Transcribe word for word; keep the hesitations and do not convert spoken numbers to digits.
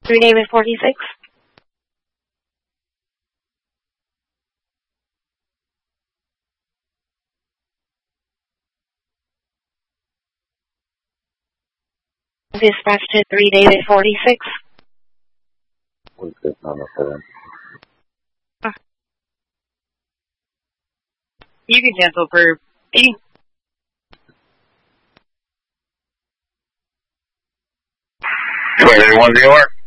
three David forty-six. Dispatch to three David forty-six. forty-six, number seven. Huh. You can cancel for eighty. Twenty one zero.